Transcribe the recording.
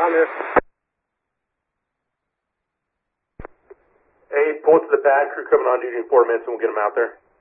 I'm here. Hey, pull it to the pad. Crew coming on duty in 4 minutes, and we'll get them out there.